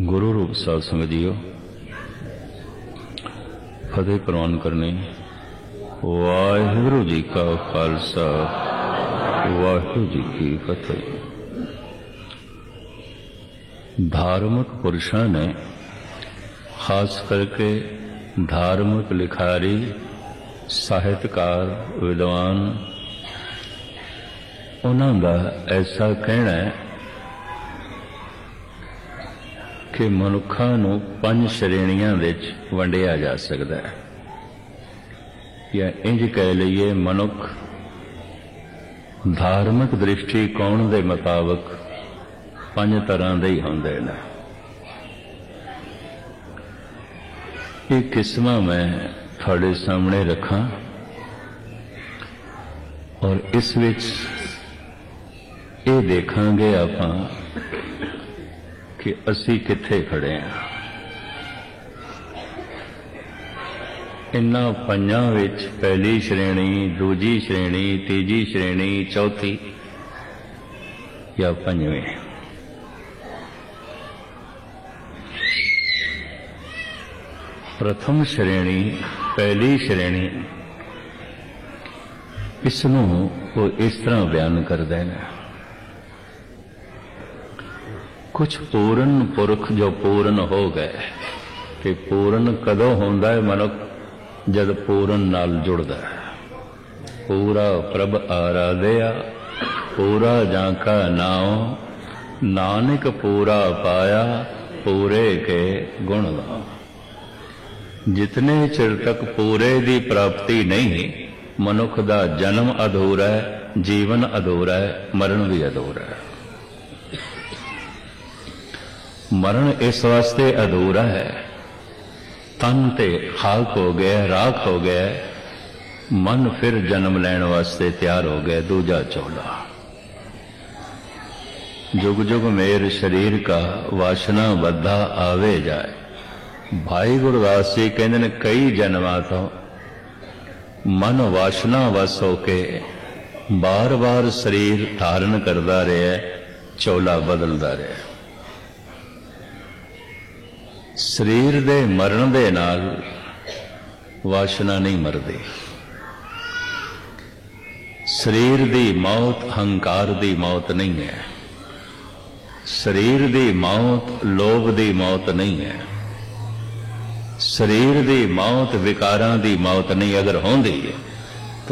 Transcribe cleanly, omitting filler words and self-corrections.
गुरु रूप साध संगत जीओ, फतेह प्रवान करनी। वाहिगुरु जी का खालसा, वाहिगुरु जी की फतेह। धार्मिक पुरुषों ने, खास करके धार्मिक लिखारी, साहित्यकार, विद्वान, उन्हों का ऐसा कहना है कि मनुखा नूं 5 श्रेणियां विच वंडिया जा सकता है, या इंज कह लीए मनुख धार्मिक दृष्टिकोण के मुताबिक 5 तरह के ही होंदे ने। ये किस्मां मैं थोड़े सामने रखा और इस विच ये देखांगे आपां कि असी कित्थे खड़े हैं। इन्हां 5 विच पहली श्रेणी, दूजी श्रेणी, तीजी श्रेणी, चौथी या 5वीं। प्रथम श्रेणी, पहली श्रेणी, इसनूं वो इस तरह बयान करते हैं। कुछ पूर्ण पुरख जो पूर्ण हो गए, कि पूर्ण कदों होंदा है मनुख, जद पूर्ण नाल जुड़दा है। पूरा प्रभ आराधया, पूरा जाका नाम, नानक पूरा पाया, पूरे के गुण गाओ। जितने चिर तक पूरे दी प्राप्ति नहीं, मनुख दा जन्म अधूरा है, जीवन अधूरा है, मरण भी अधूरा है। मरण इस वास्ते अधूरा है, तन ते खाक हो गया, राख हो गया, मन फिर जन्म लैण वास्ते तैयार हो गया, दूजा चौला। जुग जुग मेर शरीर का, वासना बद्धा आवे जाए। भाई गुरदास जी कहते ने कई जन्मां तो मन वासना वस होके बार बार शरीर धारण करता रहा, चौला बदलता रहा। शरीर दे मरण दे नाल वासना नहीं मरदी। शरीर दी मौत हंकार दी मौत नहीं है। शरीर दी मौत लोभ दी मौत नहीं है। शरीर दी मौत विकारां दी मौत नहीं। अगर होंदी है